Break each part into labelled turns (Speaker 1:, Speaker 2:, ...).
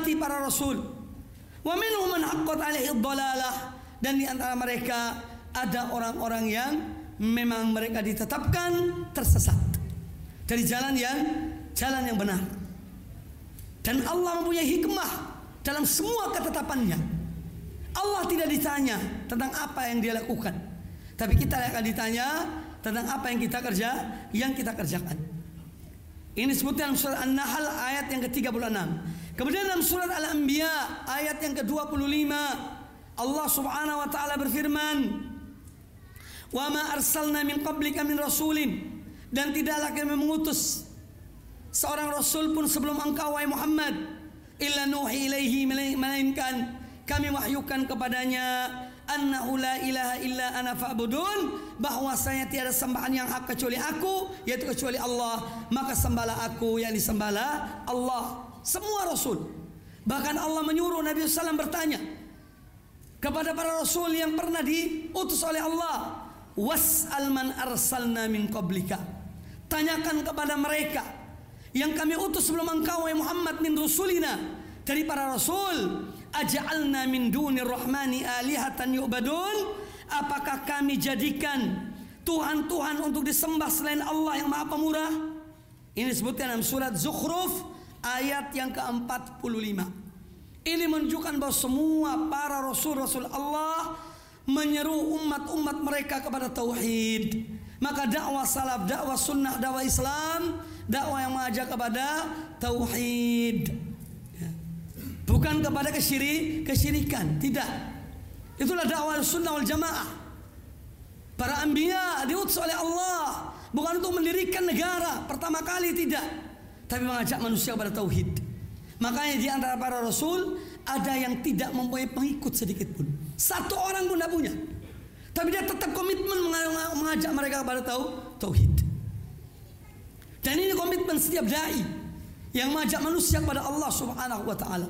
Speaker 1: mengkhianati para rasul. Wa minhum man haqqat alaihi dhalalah, dan di antara mereka ada orang-orang yang memang mereka ditetapkan tersesat dari jalan yang benar. Dan Allah mempunyai hikmah dalam semua ketetapannya. Allah tidak ditanya tentang apa yang dia lakukan, tapi kita akan ditanya tentang apa yang kita kerjakan. Ini disebutkan dalam surat An-Nahl ayat yang ke-36. Kemudian dalam surat Al-Anbiya ayat yang ke-25, Allah Subhanahu wa taala berfirman, "Wa ma arsalna min qablika min rasulin," dan tidaklah kami mengutus seorang rasul pun sebelum engkau wahai Muhammad, "illa nuhi ilaihi," melainkan kami wahyukan kepadanya, "annahu la ilaha illa ana fa'budun," bahwasanya tiada sembahan yang hak kecuali aku, yaitu kecuali Allah, maka sembahlah aku, yang disembahlah Allah. Semua rasul, bahkan Allah menyuruh Nabi SAW bertanya kepada para rasul yang pernah diutus oleh Allah, "was'al man arsalna min qablika," tanyakan kepada mereka yang kami utus sebelum engkau wahai Muhammad, min rusulina, dari para rasul, "aja'alna min dunir rahmani alihatan yu'badun," apakah kami jadikan Tuhan-Tuhan untuk disembah selain Allah yang Maha Pemurah? Ini disebutkan dalam surat Zukhruf ayat yang ke-45. Ini menunjukkan bahwa semua para rasul-rasul Allah menyeru umat-umat mereka kepada tauhid. Maka dakwah salaf, dakwah sunnah, dakwah Islam, dakwah yang mengajak kepada tauhid, bukan kepada kesyirikan. Tidak. Itulah dakwah sunnah wal jamaah. Para anbiya diutus oleh Allah bukan untuk mendirikan negara pertama kali, tidak, tapi mengajak manusia kepada tauhid. Makanya di antara para rasul ada yang tidak mempunyai pengikut sedikit pun, satu orang pun tidak punya, tapi dia tetap komitmen mengajak mereka kepada tauhid. Dan ini komitmen setiap dai yang mengajak manusia kepada Allah Subhanahu wa taala,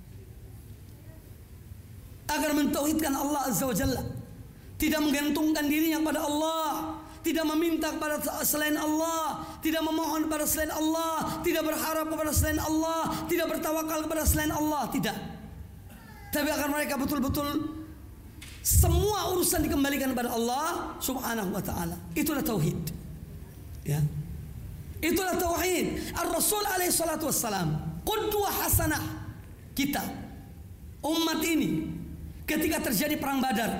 Speaker 1: agar mentauhidkan Allah Azza wa Jalla, tidak menggantungkan dirinya kepada Allah, tidak meminta kepada selain Allah, tidak memohon kepada selain Allah, tidak berharap kepada selain Allah, tidak bertawakal kepada selain Allah, tidak. Tapi agar mereka betul-betul semua urusan dikembalikan kepada Allah Subhanahu wa taala. Itulah tauhid. Ya. Itulah tauhid. Ar-Rasul alaihi salatu wassalam qudwah hasanah kita umat ini. Ketika terjadi perang Badar,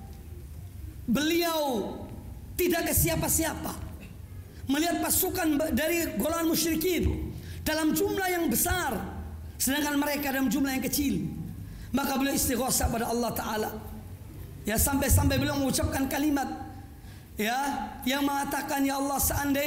Speaker 1: beliau tidak ke siapa-siapa, melihat pasukan dari golongan musyrikin dalam jumlah yang besar, sedangkan mereka dalam jumlah yang kecil. Maka beliau istighosah pada Allah Ta'ala, ya, sampai-sampai beliau mengucapkan kalimat, ya, yang mengatakan, "Ya Allah,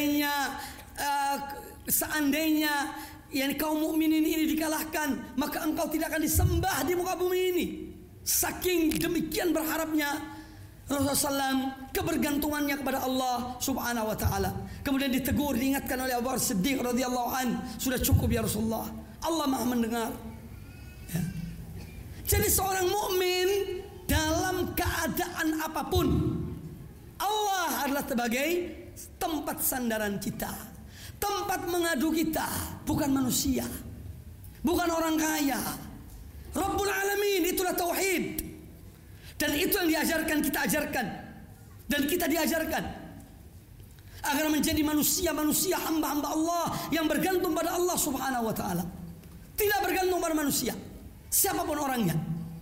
Speaker 1: seandainya yang kaum mukminin ini dikalahkan, maka engkau tidak akan disembah di muka bumi ini." Saking demikian berharapnya Rasulullah SAW, kebergantungannya kepada Allah Subhanahu wa taala. Kemudian ditegur, diingatkan oleh Abu Bakar Siddiq radhiyallahu an, "Sudah cukup ya Rasulullah, Allah Maha mendengar." Ya. Jadi seorang mukmin dalam keadaan apapun, Allah adalah sebagai tempat sandaran kita, tempat mengadu kita, bukan manusia, bukan orang kaya. Rabbul Alamin, itulah tauhid. Dan itu yang diajarkan, kita ajarkan, dan kita diajarkan agar menjadi manusia-manusia, hamba-hamba Allah yang bergantung pada Allah Subhanahu wa taala. Tidak bergantung pada manusia, siapapun orangnya,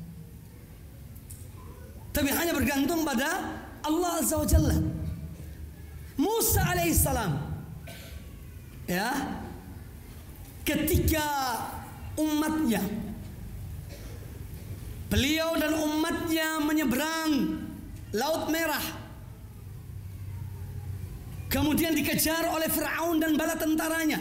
Speaker 1: tapi hanya bergantung pada Allah Azza wa Jalla. Musa alaihissalam, ya, ketika umatnya, beliau dan umatnya menyeberang Laut Merah, kemudian dikejar oleh Fir'aun dan bala tentaranya,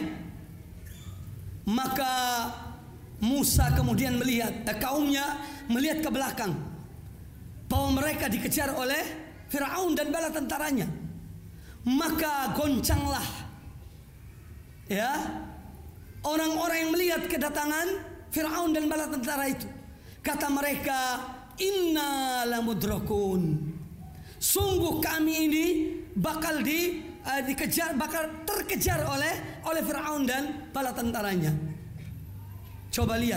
Speaker 1: maka Musa kemudian melihat, kaumnya melihat ke belakang bahwa mereka dikejar oleh Fir'aun dan bala tentaranya. Maka goncanglah, ya, orang-orang yang melihat kedatangan Fir'aun dan bala tentara itu. Kata mereka, "Inna lamudrakun." Sungguh kami ini bakal dikejar, bakal terkejar oleh Fir'aun dan bala tentaranya. Coba lihat.